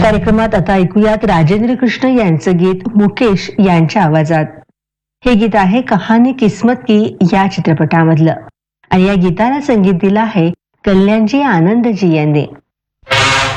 कार्यक्रमात आता ऐकूयात राजेंद्र कृष्ण यांचं गीत मुकेश यांच्या आवाजात. हे गीत आहे कहाणी किस्मत की या चित्रपटामधलं आणि या गीताला संगीत दिलं आहे कल्याणजी आनंदजी यांनी.